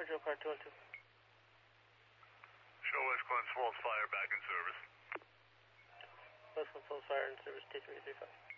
Joe Car 212. Show West Glen Falls Fire back in service. West Glen Falls Fire in service, T335.